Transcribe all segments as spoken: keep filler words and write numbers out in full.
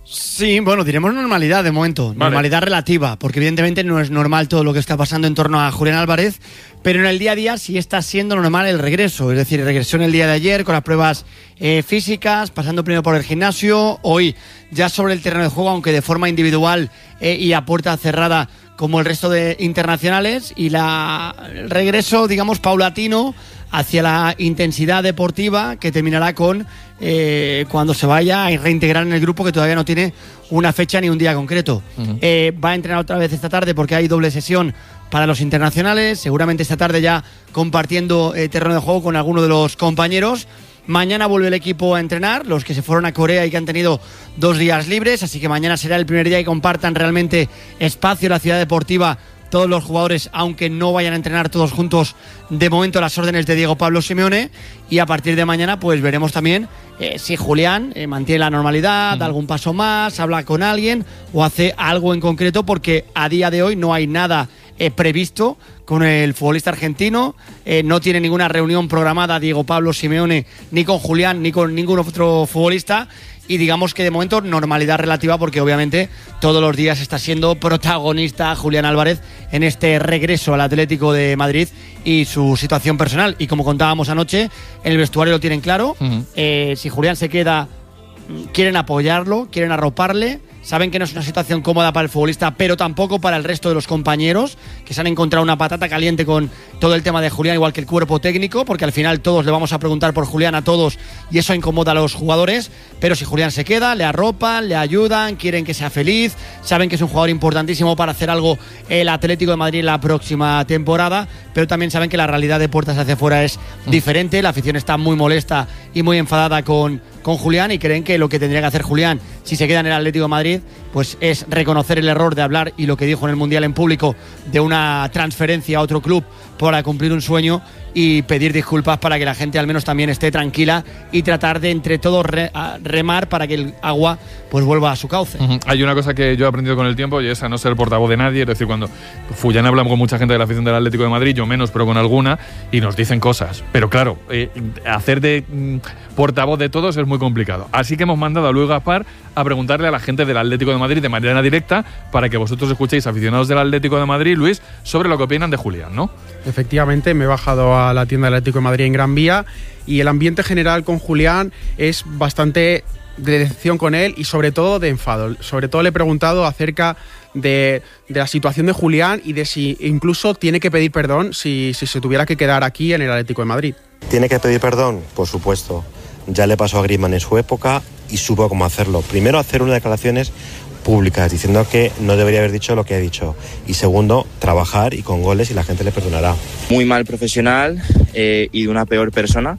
Sí, bueno, diremos normalidad de momento, vale. Normalidad relativa, porque evidentemente no es normal todo lo que está pasando en torno a Julián Álvarez, pero en el día a día sí está siendo normal el regreso, es decir, regresó en el día de ayer con las pruebas eh, físicas, pasando primero por el gimnasio, hoy ya sobre el terreno de juego, aunque de forma individual eh, y a puerta cerrada como el resto de internacionales, y la, el regreso, digamos, paulatino hacia la intensidad deportiva que terminará con eh, cuando se vaya a reintegrar en el grupo, que todavía no tiene una fecha ni un día concreto. Uh-huh. Eh, va a entrenar otra vez esta tarde porque hay doble sesión para los internacionales, seguramente esta tarde ya compartiendo eh, terreno de juego con alguno de los compañeros. Mañana vuelve el equipo a entrenar, los que se fueron a Corea y que han tenido dos días libres, así que mañana será el primer día que compartan realmente espacio en la ciudad deportiva todos los jugadores, aunque no vayan a entrenar todos juntos de momento a las órdenes de Diego Pablo Simeone, y a partir de mañana pues veremos también eh, si Julián eh, mantiene la normalidad, da algún paso más, habla con alguien o hace algo en concreto, porque a día de hoy no hay nada eh, previsto con el futbolista argentino, eh, no tiene ninguna reunión programada Diego Pablo Simeone ni con Julián ni con ningún otro futbolista. Y digamos que de momento normalidad relativa, porque obviamente todos los días está siendo protagonista Julián Álvarez en este regreso al Atlético de Madrid y su situación personal. Y como contábamos anoche, en el vestuario lo tienen claro. Uh-huh. Eh, si Julián se queda, quieren apoyarlo, quieren arroparle. Saben que no es una situación cómoda para el futbolista, pero tampoco para el resto de los compañeros, que se han encontrado una patata caliente con todo el tema de Julián, igual que el cuerpo técnico, porque al final todos le vamos a preguntar por Julián a todos y eso incomoda a los jugadores. Pero si Julián se queda, le arropan, le ayudan, quieren que sea feliz, saben que es un jugador importantísimo para hacer algo el Atlético de Madrid la próxima temporada, pero también saben que la realidad de puertas hacia afuera es diferente. La afición está muy molesta y muy enfadada con, con Julián, y creen que lo que tendría que hacer Julián si se queda en el Atlético de Madrid pues es reconocer el error de hablar, y lo que dijo en el Mundial en público, de una transferencia a otro club para cumplir un sueño, y pedir disculpas para que la gente al menos también esté tranquila y tratar de entre todos re, remar para que el agua pues vuelva a su cauce. Uh-huh. Hay una cosa que yo he aprendido con el tiempo, y es a no ser portavoz de nadie. Es decir, cuando Fullán habla con mucha gente de la afición del Atlético de Madrid, yo menos, pero con alguna, y nos dicen cosas, pero claro, eh, hacer de mm, portavoz de todos es muy complicado. Así que hemos mandado a Luis Gaspar a preguntarle a la gente del Atlético de Madrid de manera directa, para que vosotros escuchéis, aficionados del Atlético de Madrid, Luis, sobre lo que opinan de Julián, ¿no? Efectivamente, me he bajado a la tienda del Atlético de Madrid en Gran Vía, y el ambiente general con Julián es bastante de decepción con él y sobre todo de enfado. Sobre todo le he preguntado acerca de, de la situación de Julián y de si incluso tiene que pedir perdón si, si se tuviera que quedar aquí en el Atlético de Madrid. ¿Tiene que pedir perdón? Por supuesto. Ya le pasó a Griezmann en su época y supo cómo hacerlo. Primero, hacer unas declaraciones públicas diciendo que no debería haber dicho lo que ha dicho, y segundo, trabajar y con goles, y la gente le perdonará. Muy mal profesional eh, y de una peor persona,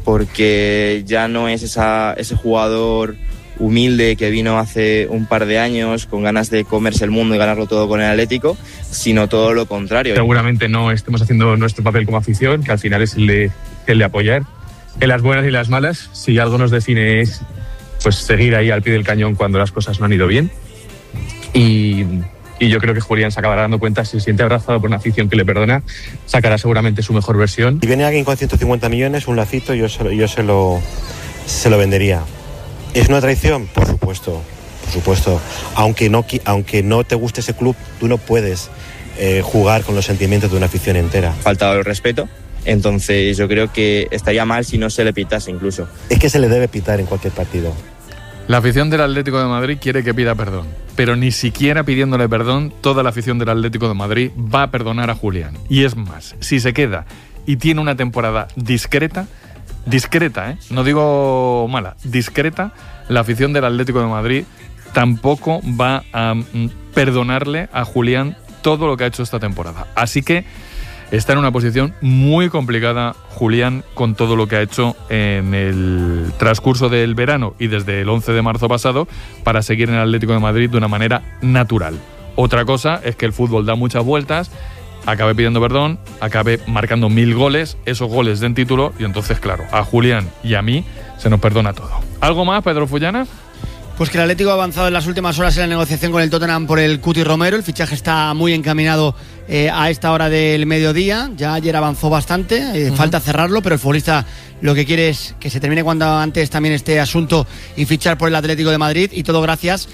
porque ya no es esa, ese jugador humilde que vino hace un par de años con ganas de comerse el mundo y ganarlo todo con el Atlético, sino todo lo contrario. Seguramente no estemos haciendo nuestro papel como afición, que al final es el de, el de apoyar en las buenas y las malas. Si algo nos define es pues seguir ahí al pie del cañón cuando las cosas no han ido bien. Y, y yo creo que Julián se acabará dando cuenta, si se siente abrazado por una afición que le perdona, sacará seguramente su mejor versión. Si viene alguien con ciento cincuenta millones, un lacito, yo se lo, yo se lo, se lo vendería. ¿Es una traición? Por supuesto, por supuesto. Aunque no, aunque no te guste ese club, tú no puedes eh, jugar con los sentimientos de una afición entera. Faltado el respeto. Entonces yo creo que estaría mal si no se le pitase incluso. Es que se le debe pitar en cualquier partido. La afición del Atlético de Madrid quiere que pida perdón, pero ni siquiera pidiéndole perdón, toda la afición del Atlético de Madrid va a perdonar a Julián. Y es más, si se queda y tiene una temporada discreta, discreta, ¿eh? No digo mala, discreta, la afición del Atlético de Madrid tampoco va a mm, perdonarle a Julián todo lo que ha hecho esta temporada. Así que está en una posición muy complicada Julián, con todo lo que ha hecho en el transcurso del verano y desde el once de marzo pasado para seguir en el Atlético de Madrid de una manera natural. Otra cosa es que el fútbol da muchas vueltas, acabe pidiendo perdón, acabe marcando mil goles, esos goles den título, y entonces, claro, a Julián y a mí se nos perdona todo. ¿Algo más, Pedro Fullana? Pues que el Atlético ha avanzado en las últimas horas en la negociación con el Tottenham por el Cuti Romero. El fichaje está muy encaminado eh, a esta hora del mediodía. Ya ayer avanzó bastante, eh, uh-huh. falta cerrarlo, pero el futbolista lo que quiere es que se termine cuanto antes también este asunto y fichar por el Atlético de Madrid, y todo gracias